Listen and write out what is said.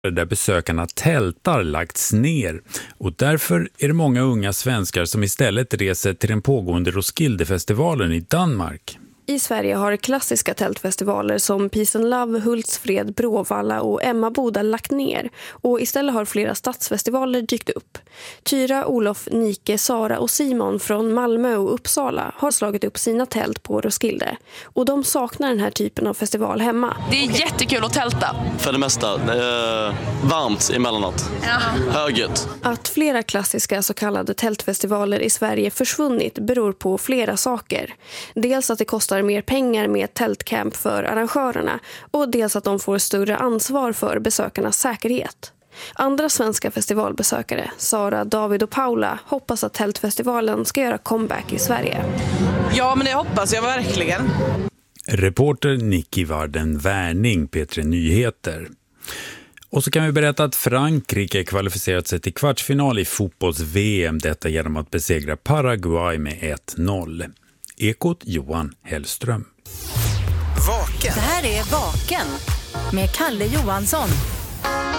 där besökarna tältar lagts ner och därför är det många unga svenskar som istället reser till den pågående Roskildefestivalen i Danmark. I Sverige har klassiska tältfestivaler som Peace and Love, Hultsfred, Bråvalla och Emmaboda lagt ner och istället har flera stadsfestivaler dykt upp. Tyra, Olof, Nike, Sara och Simon från Malmö och Uppsala har slagit upp sina tält på Roskilde och de saknar den här typen av festival hemma. Det är jättekul att tälta. För det mesta, varmt emellanåt. Högt. Att flera klassiska så kallade tältfestivaler i Sverige försvunnit beror på flera saker. Dels att det kostar mer pengar med ett tältcamp för arrangörerna och dels att de får större ansvar för besökarnas säkerhet. Andra svenska festivalbesökare, Sara, David och Paula, hoppas att tältfestivalen ska göra comeback i Sverige. Ja, men det hoppas jag verkligen. Reporter Nicky Varden-Wärning, P3 Nyheter. Och så kan vi berätta att Frankrike kvalificerat sig till kvartsfinal i fotbolls-VM, detta genom att besegra Paraguay med 1-0. Ekot Johan Hellström. Vaken. Det här är Vaken med Kalle Johansson.